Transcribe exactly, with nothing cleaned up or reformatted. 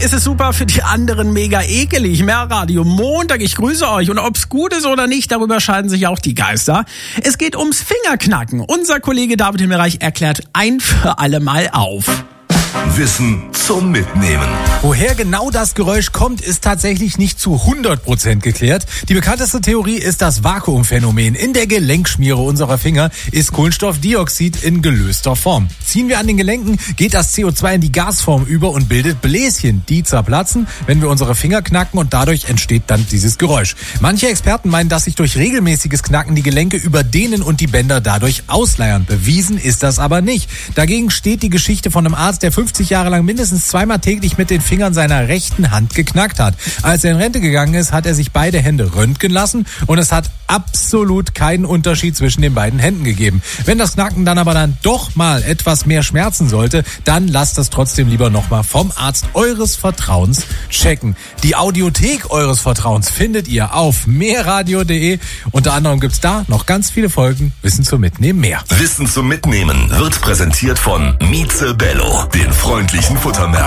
ist es super, für die anderen mega ekelig. Mehr Radio Montag, ich grüße euch. Und ob's gut ist oder nicht, darüber scheiden sich auch die Geister. Es geht ums Fingerknacken. Unser Kollege David Himmelreich erklärt ein für alle Mal auf. Wissen zum Mitnehmen. Woher genau das Geräusch kommt, ist tatsächlich nicht zu hundert Prozent geklärt. Die bekannteste Theorie ist das Vakuumphänomen. In der Gelenkschmiere unserer Finger ist Kohlenstoffdioxid in gelöster Form. Ziehen wir an den Gelenken, geht das C O zwei in die Gasform über und bildet Bläschen. Die zerplatzen, wenn wir unsere Finger knacken, und dadurch entsteht dann dieses Geräusch. Manche Experten meinen, dass sich durch regelmäßiges Knacken die Gelenke überdehnen und die Bänder dadurch ausleiern. Bewiesen ist das aber nicht. Dagegen steht die Geschichte von einem Arzt, der fünfzig Jahre lang mindestens zweimal täglich mit den Fingern seiner rechten Hand geknackt hat. Als er in Rente gegangen ist, hat er sich beide Hände röntgen lassen und es hat absolut keinen Unterschied zwischen den beiden Händen gegeben. Wenn das Knacken dann aber dann doch mal etwas mehr schmerzen sollte, dann lasst das trotzdem lieber nochmal vom Arzt eures Vertrauens checken. Die Audiothek eures Vertrauens findet ihr auf mehrradio punkt de. Unter anderem gibt's da noch ganz viele Folgen Wissen zum Mitnehmen mehr. Wissen zum Mitnehmen wird präsentiert von Mieze Bello, den freundlichen Futtermärkten.